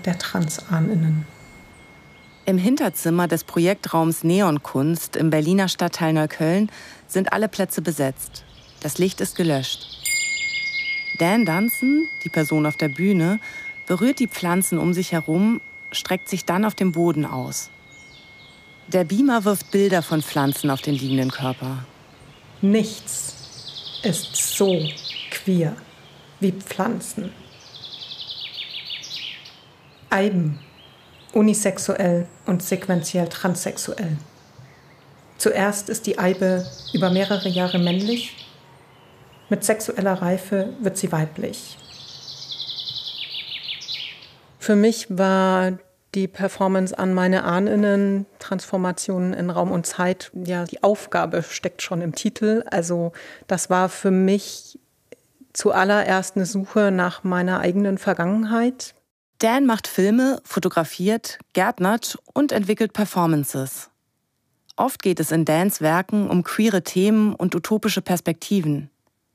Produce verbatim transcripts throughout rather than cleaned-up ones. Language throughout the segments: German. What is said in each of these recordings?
der TransAhnInnen. Im Hinterzimmer des Projektraums Neonkunst im Berliner Stadtteil Neukölln sind alle Plätze besetzt. Das Licht ist gelöscht. Dan Dunstan, die Person auf der Bühne, berührt die Pflanzen um sich herum, streckt sich dann auf dem Boden aus. Der Beamer wirft Bilder von Pflanzen auf den liegenden Körper. Nichts ist so queer wie Pflanzen. Eiben, unisexuell und sequenziell transsexuell. Zuerst ist die Eibe über mehrere Jahre männlich, mit sexueller Reife wird sie weiblich. Für mich war die Performance an meine AhnInnen, Transformationen in Raum und Zeit, ja, die Aufgabe steckt schon im Titel. Also das war für mich zuallererst eine Suche nach meiner eigenen Vergangenheit. Dan macht Filme, fotografiert, gärtnert und entwickelt Performances. Oft geht es in Dans Werken um queere Themen und utopische Perspektiven.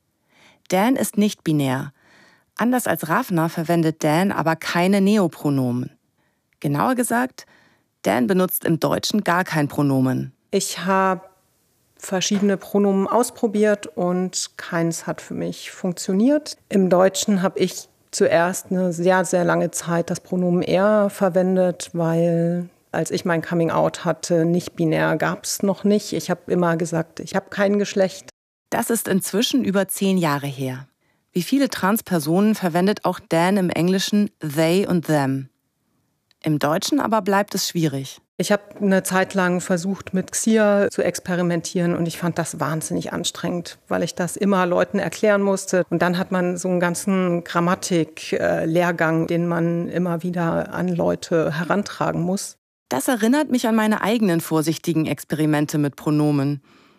Dan ist nicht binär. Anders als Ravna verwendet Dan aber keine Neopronomen. Genauer gesagt, Dan benutzt im Deutschen gar kein Pronomen. Ich habe verschiedene Pronomen ausprobiert und keins hat für mich funktioniert. Im Deutschen habe ich zuerst eine sehr, sehr lange Zeit das Pronomen er verwendet, weil als ich mein Coming-out hatte, nicht binär gab es noch nicht. Ich habe immer gesagt, ich habe kein Geschlecht. Das ist inzwischen über zehn Jahre her. Wie viele Transpersonen verwendet auch Dan im Englischen they und them. Im Deutschen aber bleibt es schwierig. Ich habe eine Zeit lang versucht, mit Xia zu experimentieren und ich fand das wahnsinnig anstrengend, weil ich das immer Leuten erklären musste. Und dann hat man so einen ganzen Grammatik-Lehrgang, den man immer wieder an Leute herantragen muss. Das erinnert mich an meine eigenen vorsichtigen Experimente mit Pronomen.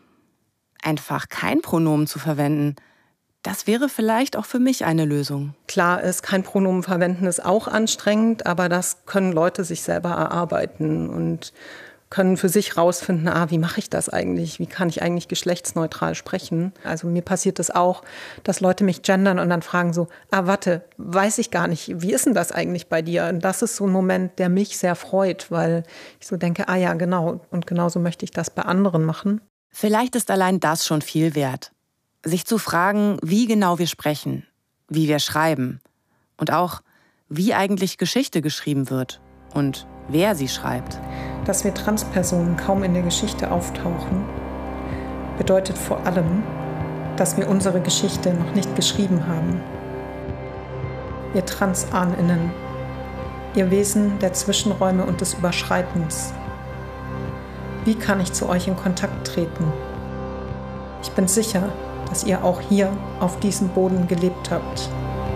Einfach kein Pronomen zu verwenden, das wäre vielleicht auch für mich eine Lösung. Klar ist, kein Pronomen verwenden ist auch anstrengend, aber das können Leute sich selber erarbeiten und können für sich rausfinden, ah, wie mache ich das eigentlich? Wie kann ich eigentlich geschlechtsneutral sprechen? Also mir passiert es das auch, dass Leute mich gendern und dann fragen so, ah, warte, weiß ich gar nicht, wie ist denn das eigentlich bei dir? Und das ist so ein Moment, der mich sehr freut, weil ich so denke, ah ja, genau, und genauso möchte ich das bei anderen machen. Vielleicht ist allein das schon viel wert. Sich zu fragen, wie genau wir sprechen, wie wir schreiben und auch, wie eigentlich Geschichte geschrieben wird und wer sie schreibt. Dass wir Transpersonen kaum in der Geschichte auftauchen, bedeutet vor allem, dass wir unsere Geschichte noch nicht geschrieben haben. Ihr TransAhnInnen, ihr Wesen der Zwischenräume und des Überschreitens. Wie kann ich zu euch in Kontakt treten? Ich bin sicher, dass ihr auch hier auf diesem Boden gelebt habt.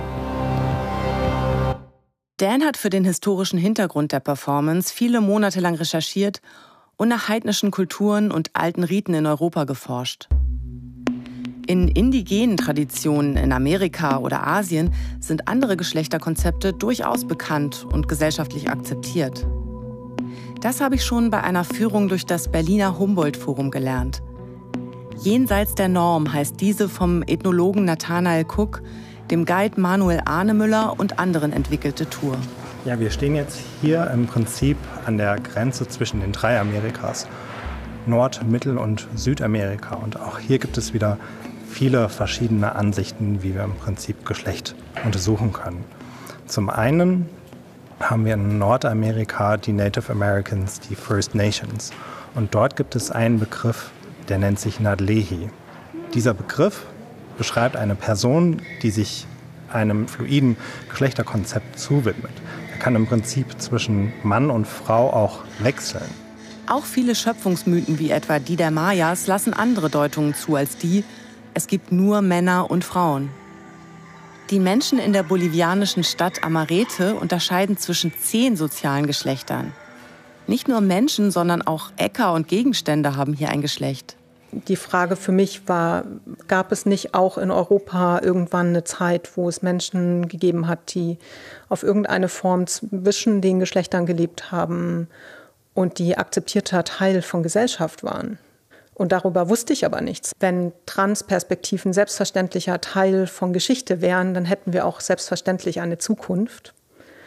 Dan hat für den historischen Hintergrund der Performance viele Monate lang recherchiert und nach heidnischen Kulturen und alten Riten in Europa geforscht. In indigenen Traditionen in Amerika oder Asien sind andere Geschlechterkonzepte durchaus bekannt und gesellschaftlich akzeptiert. Das habe ich schon bei einer Führung durch das Berliner Humboldt-Forum gelernt. Jenseits der Norm heißt diese vom Ethnologen Nathanael Cook, dem Guide Manuel Arnemüller und anderen entwickelte Tour. Ja, wir stehen jetzt hier im Prinzip an der Grenze zwischen den drei Amerikas, Nord-, Mittel- und Südamerika. Und auch hier gibt es wieder viele verschiedene Ansichten, wie wir im Prinzip Geschlecht untersuchen können. Zum einen haben wir in Nordamerika die Native Americans, die First Nations. Und dort gibt es einen Begriff, der nennt sich Nadlehi. Dieser Begriff beschreibt eine Person, die sich einem fluiden Geschlechterkonzept zuwidmet. Er kann im Prinzip zwischen Mann und Frau auch wechseln. Auch viele Schöpfungsmythen wie etwa die der Mayas lassen andere Deutungen zu als die, es gibt nur Männer und Frauen. Die Menschen in der bolivianischen Stadt Amarete unterscheiden zwischen zehn sozialen Geschlechtern. Nicht nur Menschen, sondern auch Äcker und Gegenstände haben hier ein Geschlecht. Die Frage für mich war, gab es nicht auch in Europa irgendwann eine Zeit, wo es Menschen gegeben hat, die auf irgendeine Form zwischen den Geschlechtern gelebt haben und die akzeptierter Teil von Gesellschaft waren? Und darüber wusste ich aber nichts. Wenn Transperspektiven selbstverständlicher Teil von Geschichte wären, dann hätten wir auch selbstverständlich eine Zukunft.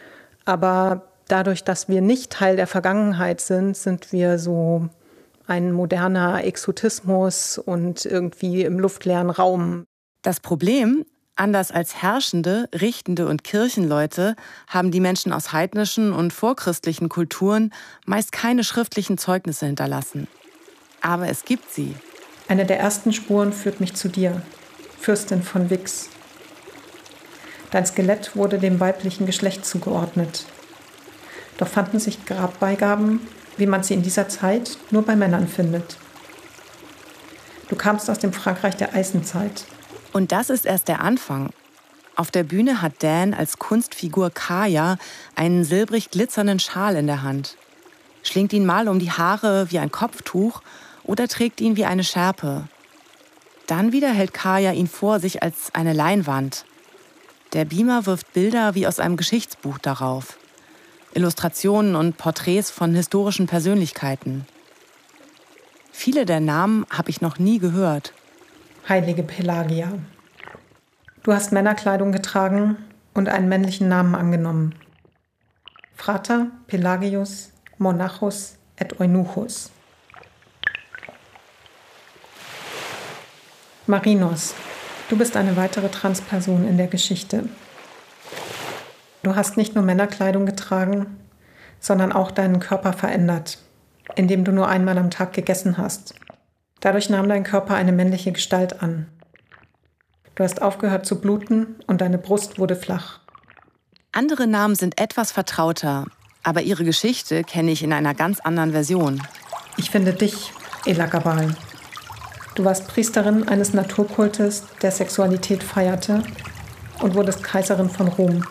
Aber dadurch, dass wir nicht Teil der Vergangenheit sind, sind wir so ein moderner Exotismus und irgendwie im luftleeren Raum. Das Problem: Anders als Herrschende, Richtende und Kirchenleute haben die Menschen aus heidnischen und vorchristlichen Kulturen meist keine schriftlichen Zeugnisse hinterlassen. Aber es gibt sie. Eine der ersten Spuren führt mich zu dir, Fürstin von Wix. Dein Skelett wurde dem weiblichen Geschlecht zugeordnet. Doch fanden sich Grabbeigaben, wie man sie in dieser Zeit nur bei Männern findet. Du kamst aus dem Frankreich der Eisenzeit. Und das ist erst der Anfang. Auf der Bühne hat Dan als Kunstfigur Kaya einen silbrig glitzernden Schal in der Hand. Schlingt ihn mal um die Haare wie ein Kopftuch oder trägt ihn wie eine Schärpe. Dann wieder hält Kaya ihn vor sich als eine Leinwand. Der Beamer wirft Bilder wie aus einem Geschichtsbuch darauf. Illustrationen und Porträts von historischen Persönlichkeiten. Viele der Namen habe ich noch nie gehört. Heilige Pelagia. Du hast Männerkleidung getragen und einen männlichen Namen angenommen. Frater Pelagius Monachus et Eunuchus. Marinos, du bist eine weitere Transperson in der Geschichte. Du hast nicht nur Männerkleidung getragen, sondern auch deinen Körper verändert, indem du nur einmal am Tag gegessen hast. Dadurch nahm dein Körper eine männliche Gestalt an. Du hast aufgehört zu bluten und deine Brust wurde flach. Andere Namen sind etwas vertrauter, aber ihre Geschichte kenne ich in einer ganz anderen Version. Ich finde dich, Elagabal. Du warst Priesterin eines Naturkultes, der Sexualität feierte und wurdest Kaiserin von Rom.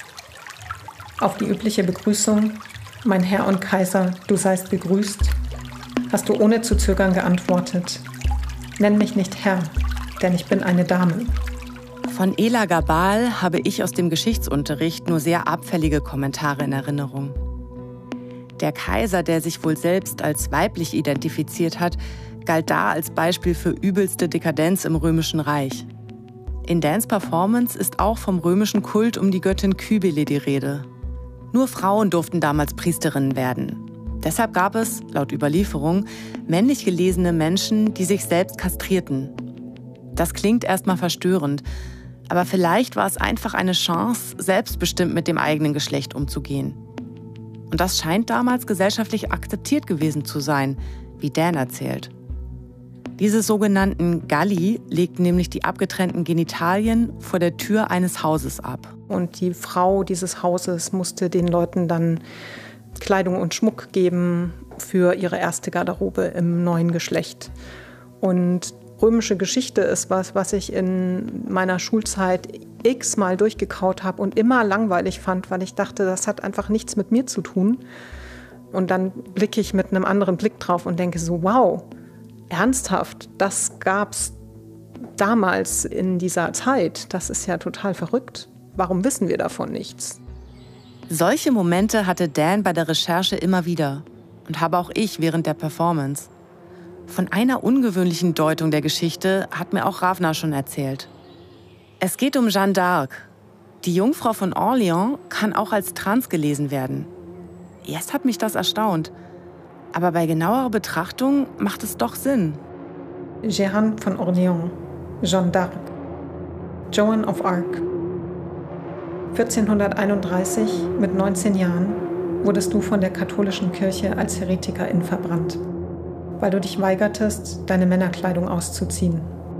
Auf die übliche Begrüßung, mein Herr und Kaiser, du seist gegrüßt, hast du ohne zu zögern geantwortet: Nenn mich nicht Herr, denn ich bin eine Dame. Von Elagabal habe ich aus dem Geschichtsunterricht nur sehr abfällige Kommentare in Erinnerung. Der Kaiser, der sich wohl selbst als weiblich identifiziert hat, galt da als Beispiel für übelste Dekadenz im Römischen Reich. In Dans Performance ist auch vom römischen Kult um die Göttin Kybele die Rede. Nur Frauen durften damals Priesterinnen werden. Deshalb gab es, laut Überlieferung, männlich gelesene Menschen, die sich selbst kastrierten. Das klingt erstmal verstörend, aber vielleicht war es einfach eine Chance, selbstbestimmt mit dem eigenen Geschlecht umzugehen. Und das scheint damals gesellschaftlich akzeptiert gewesen zu sein, wie Dan erzählt. Diese sogenannten Galli legten nämlich die abgetrennten Genitalien vor der Tür eines Hauses ab. Und die Frau dieses Hauses musste den Leuten dann Kleidung und Schmuck geben für ihre erste Garderobe im neuen Geschlecht. Und römische Geschichte ist was, was ich in meiner Schulzeit x-mal durchgekaut habe und immer langweilig fand, weil ich dachte, das hat einfach nichts mit mir zu tun. Und dann blicke ich mit einem anderen Blick drauf und denke so, wow, ernsthaft, das gab's damals in dieser Zeit. Das ist ja total verrückt. Warum wissen wir davon nichts? Solche Momente hatte Dan bei der Recherche immer wieder und habe auch ich während der Performance. Von einer ungewöhnlichen Deutung der Geschichte hat mir auch Ravna schon erzählt. Es geht um Jeanne d'Arc. Die Jungfrau von Orléans kann auch als trans gelesen werden. Erst hat mich das erstaunt, aber bei genauerer Betrachtung macht es doch Sinn. Jeanne von Orléans, Jeanne d'Arc, Joan of Arc. vierzehnhunderteinunddreißig, mit neunzehn Jahren, wurdest du von der katholischen Kirche als Heretikerin verbrannt, weil du dich weigertest, deine Männerkleidung auszuziehen.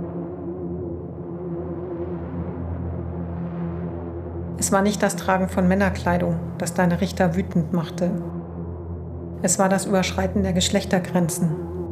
Es war nicht das Tragen von Männerkleidung, das deine Richter wütend machte. Es war das Überschreiten der Geschlechtergrenzen.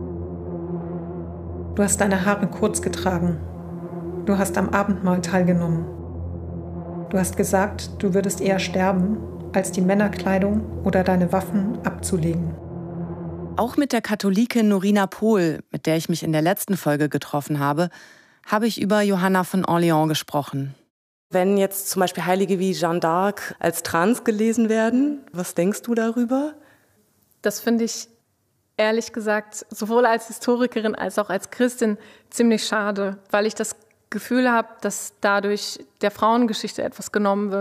Du hast deine Haare kurz getragen. Du hast am Abendmahl teilgenommen. Du hast gesagt, du würdest eher sterben, als die Männerkleidung oder deine Waffen abzulegen. Auch mit der Katholikin Norina Pohl, mit der ich mich in der letzten Folge getroffen habe, habe ich über Johanna von Orléans gesprochen. Wenn jetzt zum Beispiel Heilige wie Jeanne d'Arc als trans gelesen werden, was denkst du darüber? Das finde ich ehrlich gesagt sowohl als Historikerin als auch als Christin ziemlich schade, weil ich das Gefühl habe, dass dadurch der Frauengeschichte etwas genommen wird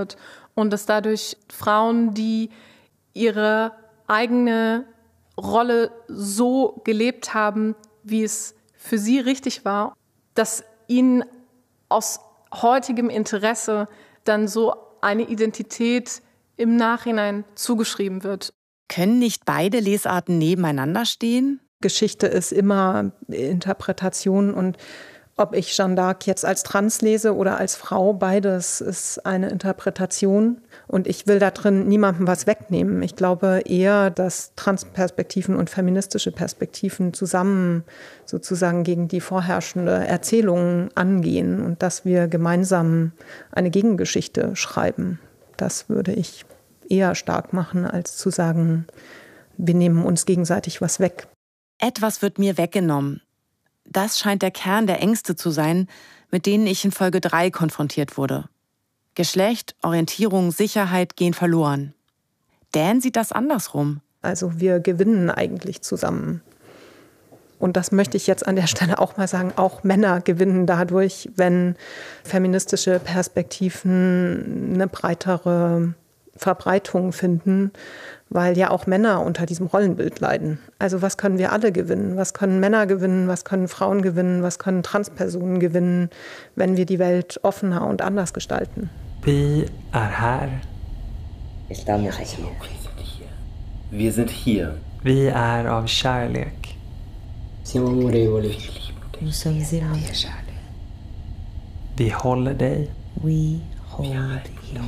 und dass dadurch Frauen, die ihre eigene Rolle so gelebt haben, wie es für sie richtig war, dass ihnen aus heutigem Interesse dann so eine Identität im Nachhinein zugeschrieben wird. Können nicht beide Lesarten nebeneinander stehen? Geschichte ist immer Interpretation und ob ich Jeanne d'Arc jetzt als Trans lese oder als Frau, beides ist eine Interpretation und ich will da drin niemandem was wegnehmen. Ich glaube eher, dass Transperspektiven und feministische Perspektiven zusammen sozusagen gegen die vorherrschende Erzählung angehen und dass wir gemeinsam eine Gegengeschichte schreiben. Das würde ich eher stark machen, als zu sagen, wir nehmen uns gegenseitig was weg. Etwas wird mir weggenommen. Das scheint der Kern der Ängste zu sein, mit denen ich in Folge drei konfrontiert wurde. Geschlecht, Orientierung, Sicherheit gehen verloren. Dan sieht das andersrum. Also wir gewinnen eigentlich zusammen. Und das möchte ich jetzt an der Stelle auch mal sagen, auch Männer gewinnen dadurch, wenn feministische Perspektiven eine breitere Verbreitung finden, weil ja auch Männer unter diesem Rollenbild leiden. Also was können wir alle gewinnen? Was können Männer gewinnen? Was können Frauen gewinnen? Was können Transpersonen gewinnen, wenn wir die Welt offener und anders gestalten? Vi är här. Estamos aquí. Wir sind hier. Vi är av kärlek. Siamo amorevoli. Nous sommes aimés. Vi håller dig. We hold you.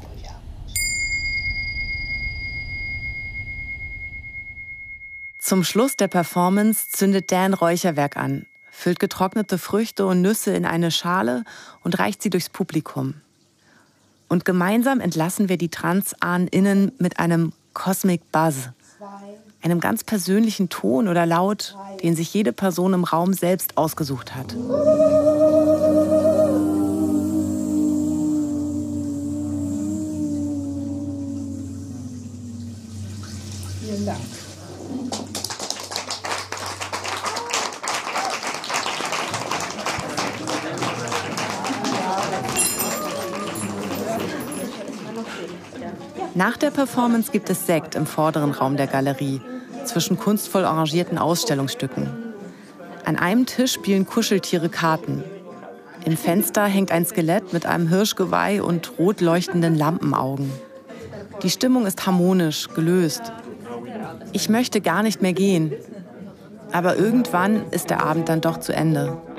Zum Schluss der Performance zündet Dan Räucherwerk an, füllt getrocknete Früchte und Nüsse in eine Schale und reicht sie durchs Publikum. Und gemeinsam entlassen wir die TransahnerInnen mit einem Cosmic Buzz, einem ganz persönlichen Ton oder Laut, den sich jede Person im Raum selbst ausgesucht hat. Vielen Dank. Nach der Performance gibt es Sekt im vorderen Raum der Galerie, zwischen kunstvoll arrangierten Ausstellungsstücken. An einem Tisch spielen Kuscheltiere Karten. Im Fenster hängt ein Skelett mit einem Hirschgeweih und rot leuchtenden Lampenaugen. Die Stimmung ist harmonisch, gelöst. Ich möchte gar nicht mehr gehen. Aber irgendwann ist der Abend dann doch zu Ende.